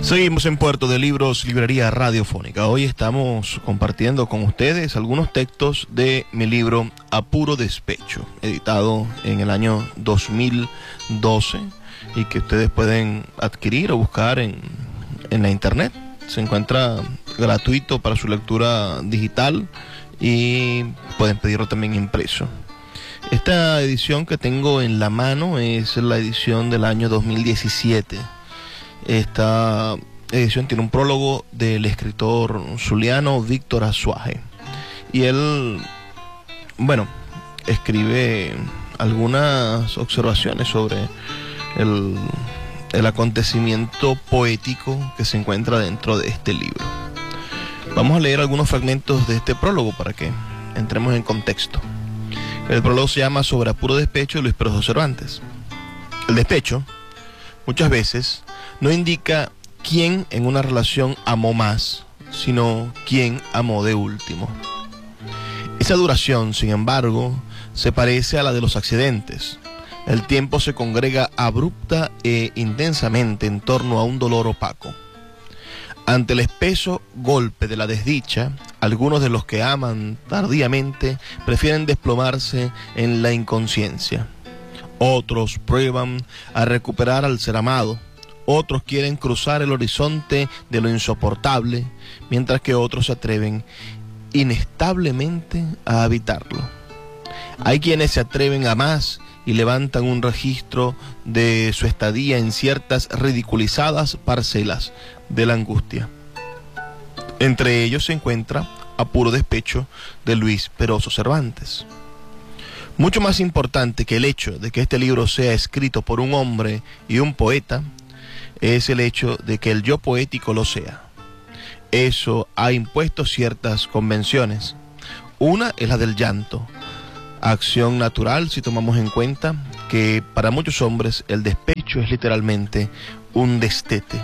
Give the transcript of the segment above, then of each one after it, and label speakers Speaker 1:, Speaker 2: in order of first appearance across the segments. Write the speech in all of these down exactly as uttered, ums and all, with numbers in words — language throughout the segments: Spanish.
Speaker 1: Seguimos en Puerto de Libros, Librería Radiofónica. Hoy estamos compartiendo con ustedes algunos textos de mi libro A Puro Despecho, editado en el año dos mil doce y que ustedes pueden adquirir o buscar en, en la internet. Se encuentra gratuito para su lectura digital y pueden pedirlo también impreso. Esta edición que tengo en la mano es la edición del año dos mil diecisiete. Esta edición tiene un prólogo del escritor zuliano Víctor Azuaje. Y él, bueno, escribe algunas observaciones sobre el, el acontecimiento poético que se encuentra dentro de este libro. Vamos a leer algunos fragmentos de este prólogo para que entremos en contexto. El prólogo se llama Sobre a Puro Despecho de Luis Peroso Cervantes. El despecho, muchas veces, no indica quién en una relación amó más, sino quién amó de último. Esa duración, sin embargo, se parece a la de los accidentes. El tiempo se congrega abrupta e intensamente en torno a un dolor opaco. Ante el espeso golpe de la desdicha, algunos de los que aman tardíamente prefieren desplomarse en la inconsciencia. Otros prueban a recuperar al ser amado. Otros quieren cruzar el horizonte de lo insoportable, mientras que otros se atreven inestablemente a habitarlo. Hay quienes se atreven a más y levantan un registro de su estadía en ciertas ridiculizadas parcelas de la angustia. Entre ellos se encuentra A Puro Despecho de Luis Peroso Cervantes. Mucho más importante que el hecho de que este libro sea escrito por un hombre y un poeta es el hecho de que el yo poético lo sea. Eso ha impuesto ciertas convenciones. Una es la del llanto, acción natural si tomamos en cuenta que para muchos hombres el despecho es literalmente un destete.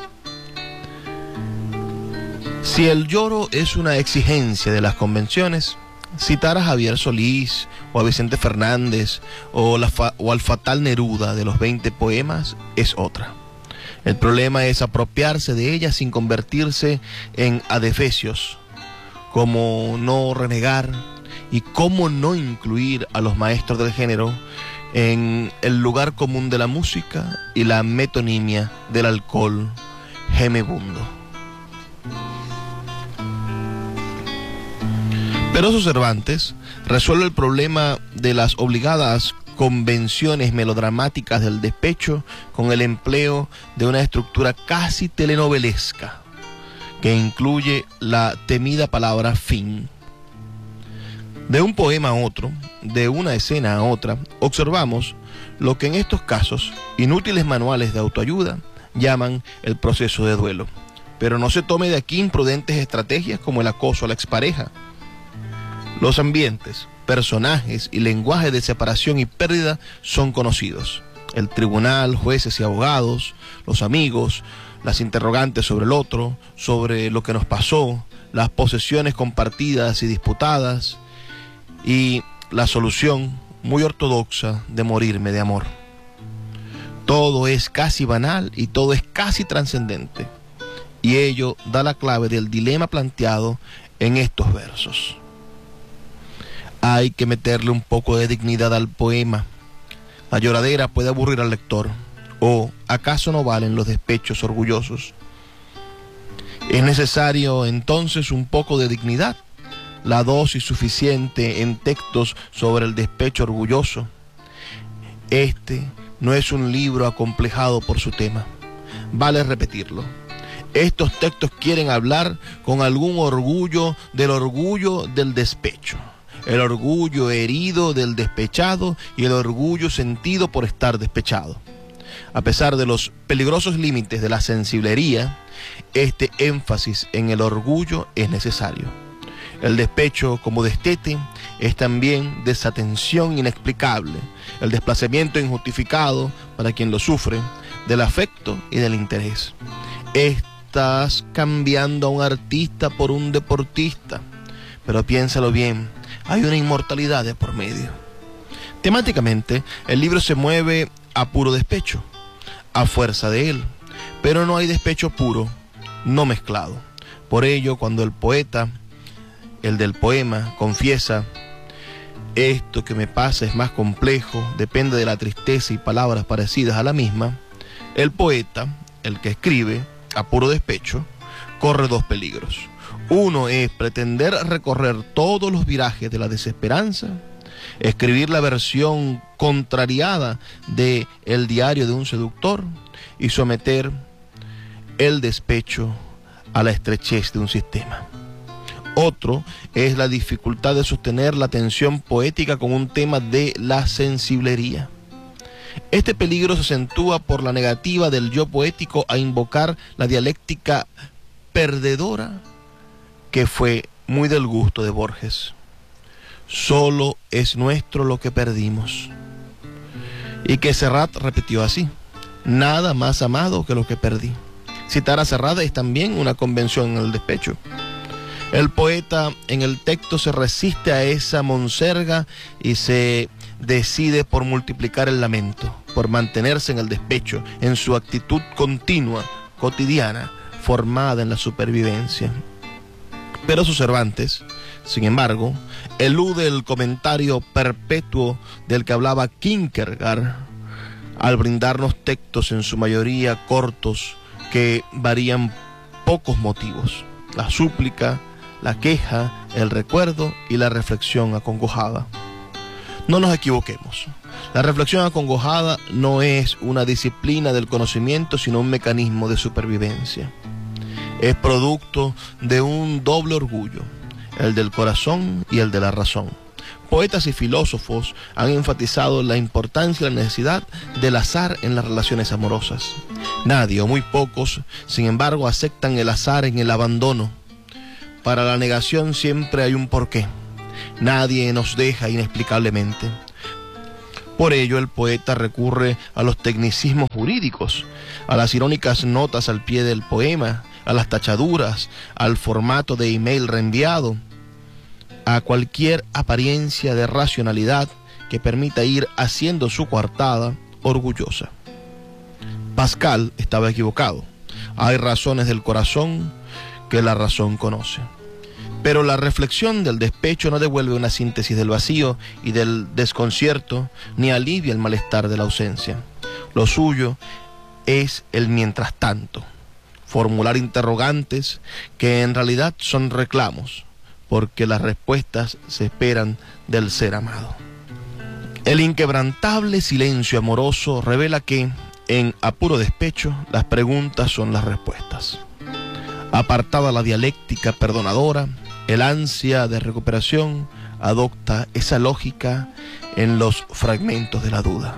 Speaker 1: Si el lloro es una exigencia de las convenciones, citar a Javier Solís o a Vicente Fernández o, la fa o al fatal Neruda de los veinte poemas es otra. El problema es apropiarse de ella sin convertirse en adefesios, como no renegar y cómo no incluir a los maestros del género en el lugar común de la música y la metonimia del alcohol gemebundo. Peroso Cervantes resuelve el problema de las obligadas convenciones melodramáticas del despecho con el empleo de una estructura casi telenovelesca que incluye la temida palabra fin. De un poema a otro, de una escena a otra, observamos lo que en estos casos inútiles manuales de autoayuda llaman el proceso de duelo. Pero no se tome de aquí imprudentes estrategias como el acoso a la expareja. Los ambientes, personajes y lenguaje de separación y pérdida son conocidos. El tribunal, jueces y abogados, los amigos, las interrogantes sobre el otro, sobre lo que nos pasó, las posesiones compartidas y disputadas, y la solución muy ortodoxa de morirme de amor. Todo es casi banal y todo es casi trascendente, y ello da la clave del dilema planteado en estos versos. Hay que meterle un poco de dignidad al poema. La lloradera puede aburrir al lector. ¿O acaso no valen los despechos orgullosos? Es necesario entonces un poco de dignidad, la dosis suficiente en textos sobre el despecho orgulloso. Este no es un libro acomplejado por su tema. Vale repetirlo. Estos textos quieren hablar con algún orgullo del orgullo del despecho. El orgullo herido del despechado y el orgullo sentido por estar despechado. A pesar de los peligrosos límites de la sensiblería, este énfasis en el orgullo es necesario. El despecho como destete es también desatención inexplicable, el desplazamiento injustificado para quien lo sufre, del afecto y del interés. Estás cambiando a un artista por un deportista, pero piénsalo bien, hay una inmortalidad de por medio. Temáticamente, el libro se mueve a puro despecho, a fuerza de él, Pero no hay despecho puro, no mezclado. Por ello, cuando el poeta, el del poema, confiesa: esto que me pasa es más complejo, depende de la tristeza y palabras parecidas a la misma, el poeta, el que escribe a puro despecho, corre dos peligros. Uno es pretender recorrer todos los virajes de la desesperanza, escribir la versión contrariada de El diario de un seductor y someter el despecho a la estrechez de un sistema. Otro es la dificultad de sostener la tensión poética con un tema de la sensiblería. Este peligro se acentúa por la negativa del yo poético a invocar la dialéctica perdedora que fue muy del gusto de Borges. Solo es nuestro lo que perdimos. Y que Serrat repitió así: nada más amado que lo que perdí. Citar a Serrat es también una convención en el despecho. El poeta en el texto se resiste a esa monserga y se decide por multiplicar el lamento, por mantenerse en el despecho, en su actitud continua, cotidiana, formada en la supervivencia. Pero su Cervantes, sin embargo, elude el comentario perpetuo del que hablaba Kierkegaard al brindarnos textos en su mayoría cortos que varían pocos motivos: la súplica, la queja, el recuerdo y la reflexión acongojada. No nos equivoquemos. La reflexión acongojada no es una disciplina del conocimiento, sino un mecanismo de supervivencia. Es producto de un doble orgullo, el del corazón y el de la razón. Poetas y filósofos han enfatizado la importancia y la necesidad del azar en las relaciones amorosas. Nadie o muy pocos, sin embargo, aceptan el azar en el abandono. Para la negación siempre hay un porqué. Nadie nos deja inexplicablemente. Por ello, el poeta recurre a los tecnicismos jurídicos, a las irónicas notas al pie del poema, a las tachaduras, al formato de email reenviado, a cualquier apariencia de racionalidad que permita ir haciendo su coartada orgullosa. Pascal estaba equivocado. Hay razones del corazón que la razón conoce. Pero la reflexión del despecho no devuelve una síntesis del vacío y del desconcierto, ni alivia el malestar de la ausencia. Lo suyo es el mientras tanto, formular interrogantes que en realidad son reclamos, porque las respuestas se esperan del ser amado. El inquebrantable silencio amoroso revela que, en A puro despecho, las preguntas son las respuestas. Apartada la dialéctica perdonadora, el ansia de recuperación adopta esa lógica en los fragmentos de la duda.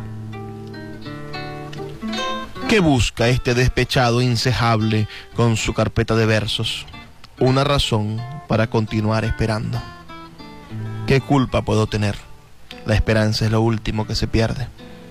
Speaker 1: ¿Qué busca este despechado incejable con su carpeta de versos? Una razón para continuar esperando. ¿Qué culpa puedo tener? La esperanza es lo último que se pierde.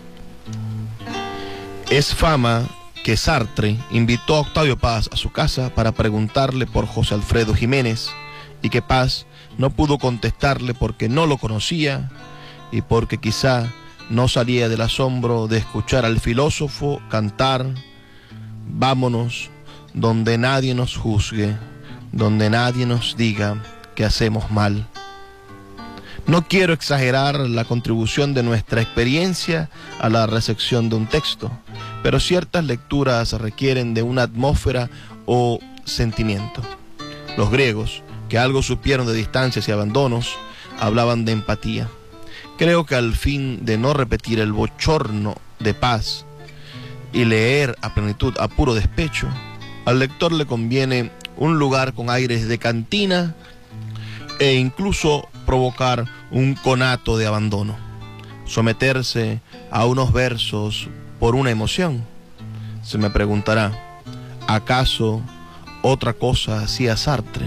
Speaker 1: Es fama que Sartre invitó a Octavio Paz a su casa para preguntarle por José Alfredo Jiménez, y que Paz no pudo contestarle porque no lo conocía y porque quizá no salía del asombro de escuchar al filósofo cantar: vámonos donde nadie nos juzgue, donde nadie nos diga que hacemos mal. No quiero exagerar la contribución de nuestra experiencia a la recepción de un texto, pero ciertas lecturas requieren de una atmósfera o sentimiento. Los griegos, que algo supieron de distancias y abandonos, hablaban de empatía. Creo que al fin de no repetir el bochorno de Paz y leer a plenitud a puro despecho, al lector le conviene un lugar con aires de cantina e incluso provocar un conato de abandono, someterse a unos versos por una emoción. Se me preguntará, ¿acaso otra cosa hacía Sartre?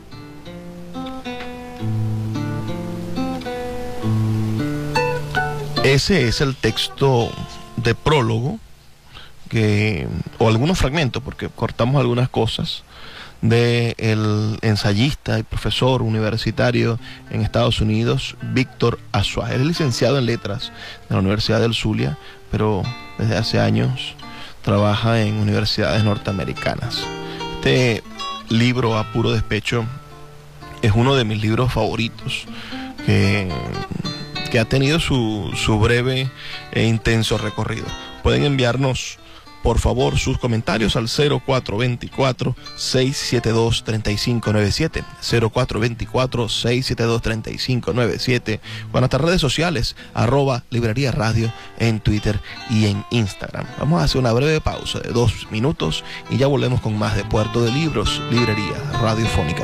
Speaker 1: Ese es el texto de prólogo, que, o algunos fragmentos, porque cortamos algunas cosas, del ensayista y profesor universitario en Estados Unidos, Víctor Asuaje. Él es licenciado en letras de la Universidad del Zulia, pero desde hace años trabaja en universidades norteamericanas. Este libro, A Puro Despecho, es uno de mis libros favoritos, que, que ha tenido su, su breve e intenso recorrido. Pueden enviarnos, por favor, sus comentarios al cero cuatro dos cuatro, seis siete dos, tres cinco nueve siete, cero cuatro dos cuatro, seis siete dos, tres cinco nueve siete, o a nuestras redes sociales, arroba Librería Radio en Twitter y en Instagram. Vamos a hacer una breve pausa de dos minutos y ya volvemos con más de Puerto de Libros, Librería Radiofónica.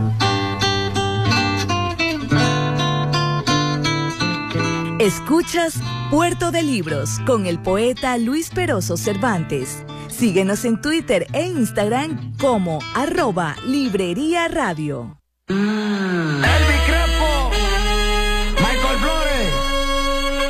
Speaker 2: Escuchas Puerto de Libros con el poeta Luis Peroso Cervantes. Síguenos en Twitter e Instagram como arroba Librería Radio. Mm.